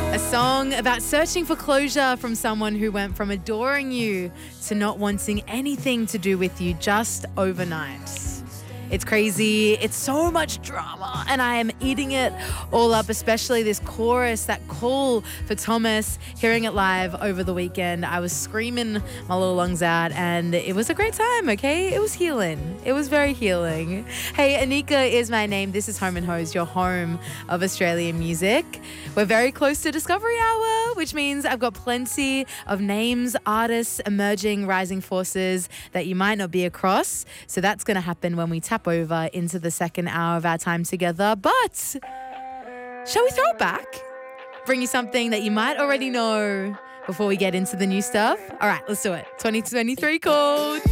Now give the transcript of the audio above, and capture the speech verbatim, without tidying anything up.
A song about searching for closure from someone who went from adoring you to not wanting anything to do with you just overnight. It's crazy. It's so much drama, and I am eating it all up, especially this chorus, that call for Thomas. Hearing it live over the weekend, I was screaming my little lungs out, and it was a great time, okay? It was healing. It was very healing. Hey, Anika is my name. This is Home and Hose, your home of Australian music. We're very close to Discovery Hour, which means I've got plenty of names, artists, emerging, rising forces that you might not be across. So that's going to happen when we tap over into the second hour of our time together. But shall we throw it back? Bring you something that you might already know before we get into the new stuff? All right, let's do it. twenty twenty-three called